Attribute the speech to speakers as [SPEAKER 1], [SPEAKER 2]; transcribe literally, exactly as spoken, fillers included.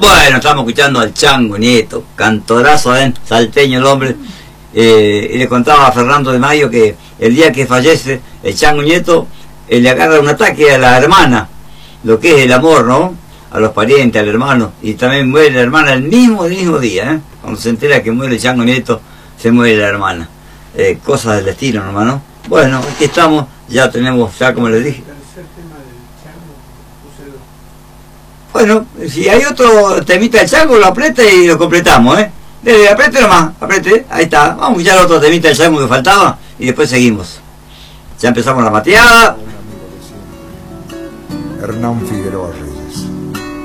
[SPEAKER 1] Bueno, estamos escuchando al Chango Nieto, cantorazo, ¿eh? Salteño el hombre. Eh, y le contaba a Fernando de Mayo que el día que fallece el Chango Nieto, eh, le agarra un ataque a la hermana, lo que es el amor, ¿no? A los parientes, al hermano, y también muere la hermana el mismo, el mismo día, ¿eh? Cuando se entera que muere el Chango Nieto, se muere la hermana. Eh, cosas del destino, hermano. Bueno, aquí estamos, ya tenemos, ya como les dije. Bueno, si hay otro temita del Chango, lo aprieta y lo completamos, ¿eh? Dele, apriete nomás, apriete, ahí está. Vamos a escuchar otro temita del Chango que faltaba y después seguimos. Ya empezamos la mateada.
[SPEAKER 2] Hernán Figueroa.